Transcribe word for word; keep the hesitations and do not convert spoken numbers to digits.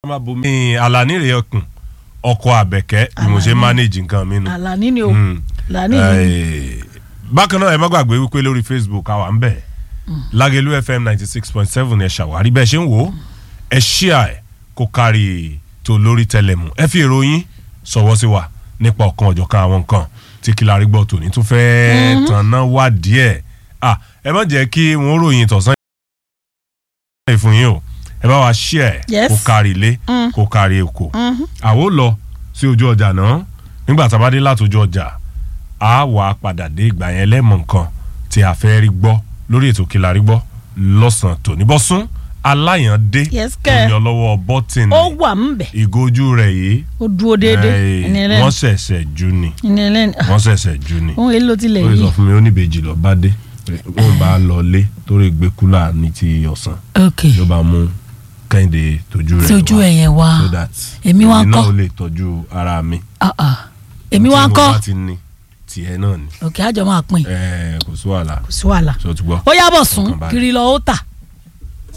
ní Alani rè ọkùn ọkọ Àbẹ̀kẹ́ bí mo ṣe manage nǹkan mi nù. Alani ni o Alani ni. Bákan náà ẹ má gbàgbé wípé lórí Facebook àwa ń bẹ̀ Lágelú F M ninety six point seven ẹ ṣàwárí bẹ́ẹ̀ ṣe ń wò ó ẹ ṣíà ẹ kó kárí tó lórí tẹlẹmù ẹ fi ìròyìn sọwọ́ sí wa nípa ọ̀kan ọ̀jọ̀kan àwọn nǹkan tí Kílárí gbọ́ tòní tún fẹ́ẹ́ tanná wá díẹ̀ ẹ má jẹ́ kí wọ́n ròyìn tọ̀sán fún yín o ẹ bá wa ṣíà ẹ kó kárí ilé kó kárí oko àwo lọ sí ojú ọjà náà nígbà tá a bá dé láti ojú ọjà a wà padà dé ìgbà yẹn lẹ́mọ̀ nǹkan tí a fẹ́ rí gbọ́ lórí ètò Kílárí gbọ́ lọ́sàn-án tòní Bọ́sún Aláyàndé ìyàn lọ́wọ́ bọ́tìnì ó wà ń bẹ̀ ìgójú rẹ̀ yìí ó dúró déédéé wọ́n ṣẹ̀ṣẹ̀ jú ni wọ́n ṣẹ̀ṣẹ̀ jú ni òun èlò tilẹ̀ yìí ó sọ fún mi ó ní ìbejì lọ bá dé wọ́n bá lọ lé torí gbé kúlà ní ti ọ̀sán ló bá mú Kẹ́hìndé tójú rẹ̀ tójú ẹ̀yẹn wá so that èmi wá ń kọ́ èmi náà lè tọ́jú ara mi èmi wá ń kọ́ tiẹ̀ náà ni òkè àjọ máa pín kò sí wàhálà kò sí wàhálà ó yá Bọ́sún kiri lọ ó tà.